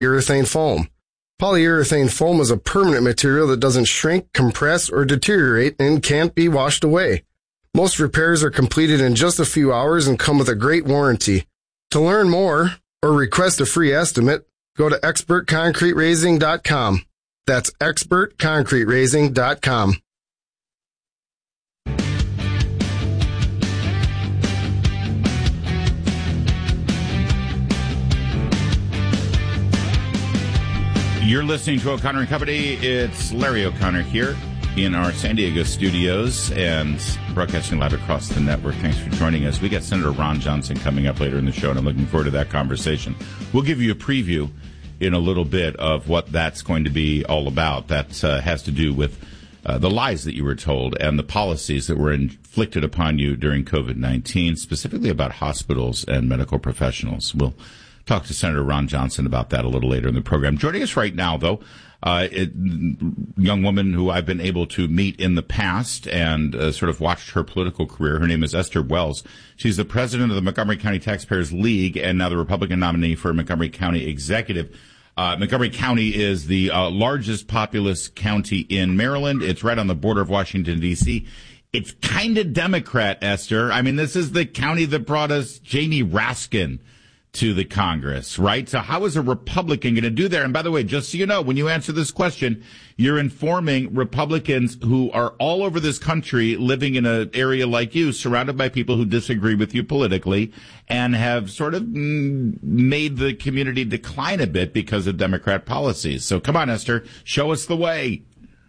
polyurethane foam. Polyurethane foam is a permanent material that doesn't shrink, compress, or deteriorate and can't be washed away. Most repairs are completed in just a few hours and come with a great warranty. To learn more or request a free estimate, go to expertconcreteraising.com. That's expertconcreteraising.com. You're listening to O'Connor and Company. It's Larry O'Connor here in our San Diego studios and broadcasting live across the network. Thanks for joining us. We got Senator Ron Johnson coming up later in the show, and I'm looking forward to that conversation. We'll give you a preview in a little bit of what that's going to be all about. That has to do with the lies that you were told and the policies that were inflicted upon you during COVID-19, specifically about hospitals and medical professionals. We'll talk to Senator Ron Johnson about that a little later in the program. Joining us right now, though, a young woman who I've been able to meet in the past and sort of watched her political career. Her name is Esther Wells. She's the president of the Montgomery County Taxpayers League and now the Republican nominee for Montgomery County Executive. Montgomery County is the largest populous county in Maryland. It's right on the border of Washington, D.C. It's kind of Democrat, Esther. I mean, this is the county that brought us Jamie Raskin to the Congress, right? So how is a Republican going to do that? And by the way, just so you know, when you answer this question, you're informing Republicans who are all over this country living in an area like you, surrounded by people who disagree with you politically and have sort of made the community decline a bit because of Democrat policies. So come on, Esther, show us the way.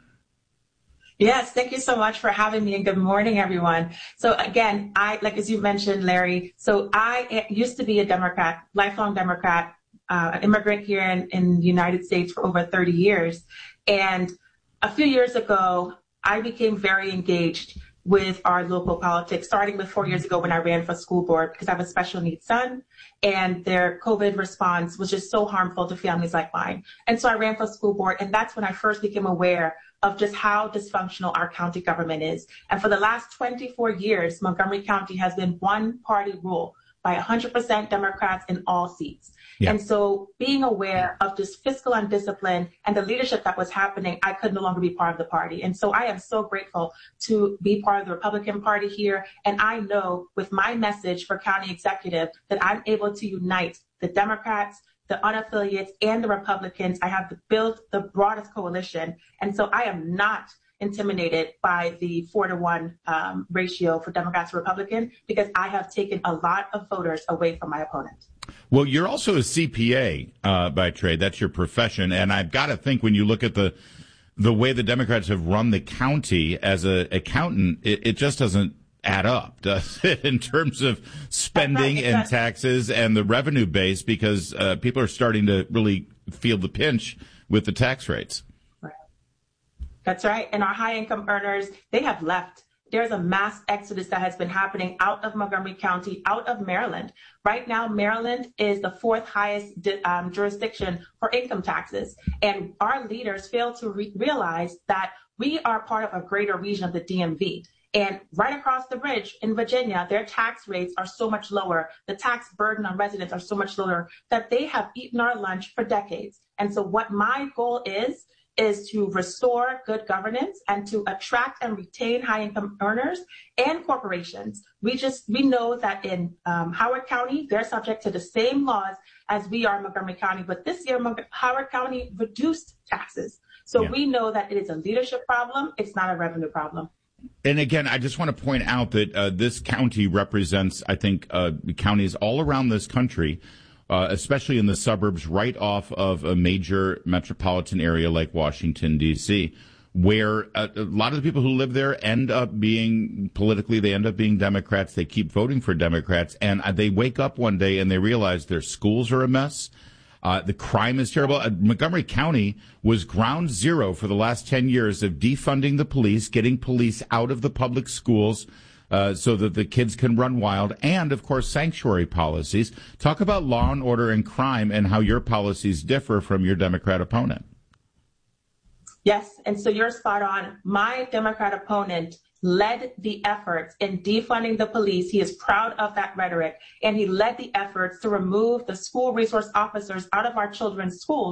Yes, thank you so much for having me, and good morning, everyone. So again, as you mentioned, Larry, so I used to be a Democrat, lifelong Democrat, immigrant here in the United States for over 30 years. And a few years ago, I became very engaged with our local politics, starting with 4 years ago when I ran for school board because I have a special needs son, and their COVID response was just so harmful to families like mine. And so I ran for school board, and that's when I first became aware of just how dysfunctional our county government is. And for the last 24 years, Montgomery County has been one-party rule by 100% Democrats in all seats. Yeah. And so being aware of this fiscal undiscipline and the leadership that was happening, I could no longer be part of the party. And so I am so grateful to be part of the Republican Party here. And I know with my message for county executive that I'm able to unite the Democrats, the unaffiliates, and the Republicans. I have built the broadest coalition. And so I am not intimidated by the 4-to-1 ratio for Democrats to Republican, because I have taken a lot of voters away from my opponent. Well, you're also a CPA by trade. That's your profession. And I've got to think when you look at the way the Democrats have run the county as an accountant, it just doesn't add up, does it, in terms of spending and taxes and the revenue base, because people are starting to really feel the pinch with the tax rates. Right. That's right. And our high-income earners, they have left. There's a mass exodus that has been happening out of Montgomery County, out of Maryland. Right now, Maryland is the fourth highest jurisdiction for income taxes. And our leaders fail to realize that we are part of a greater region of the DMV. And right across the bridge in Virginia, their tax rates are so much lower. The tax burden on residents are so much lower that they have eaten our lunch for decades. And so what my goal is to restore good governance and to attract and retain high-income earners and corporations. We know that in Howard County, they're subject to the same laws as we are in Montgomery County. But this year, Howard County reduced taxes. So we know that it is a leadership problem. It's not a revenue problem. And again, I just want to point out that this county represents, I think, counties all around this country, especially in the suburbs right off of a major metropolitan area like Washington, D.C., where a lot of the people who live there end up being Democrats. They keep voting for Democrats, and they wake up one day and they realize their schools are a mess. The crime is terrible. Montgomery County was ground zero for the last 10 years of defunding the police, getting police out of the public schools so that the kids can run wild, and, of course, sanctuary policies. Talk about law and order and crime and how your policies differ from your Democrat opponent. Yes, and so you're spot on. My Democrat opponent led the efforts in defunding the police. He is proud of that rhetoric, and he led the efforts to remove the school resource officers out of our children's schools